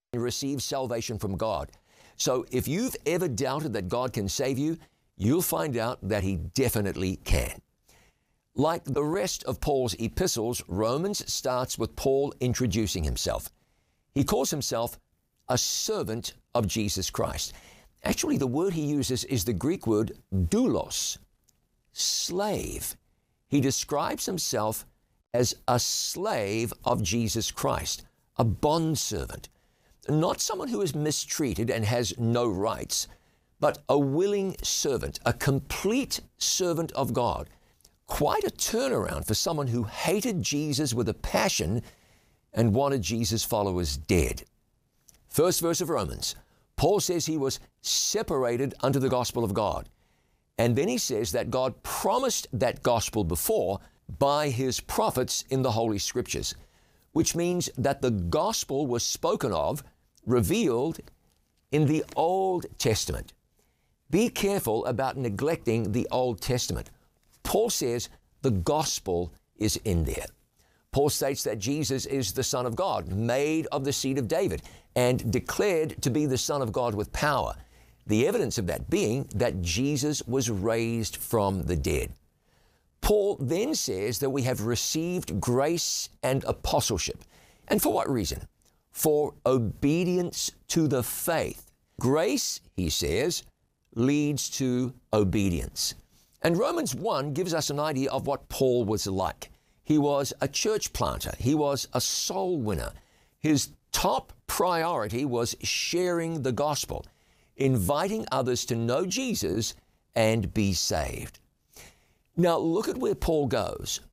receive salvation from God. So if you've ever doubted that God can save you, you'll find out that He definitely can. Like the rest of Paul's epistles, Romans starts with Paul introducing himself. He calls himself a servant of Jesus Christ. Actually, the word he uses is the Greek word doulos, slave. He describes himself as a slave of Jesus Christ, a bondservant, not someone who is mistreated and has no rights, but a willing servant, a complete servant of God. Quite a turnaround for someone who hated Jesus with a passion and wanted Jesus' followers dead. First verse of Romans, Paul says he was separated unto the gospel of God. And then he says that God promised that gospel before by His prophets in the Holy Scriptures, which means that the gospel was spoken of, revealed in the Old Testament. Be careful about neglecting the Old Testament. Paul says the gospel is in there. Paul states that Jesus is the Son of God, made of the seed of David, and declared to be the Son of God with power. The evidence of that being that Jesus was raised from the dead. Paul then says that we have received grace and apostleship. And for what reason? For obedience to the faith. Grace, he says, leads to obedience. And Romans 1 gives us an idea of what Paul was like. He was a church planter. He was a soul winner. His top priority was sharing the gospel, inviting others to know Jesus and be saved. Now look at where Paul goes.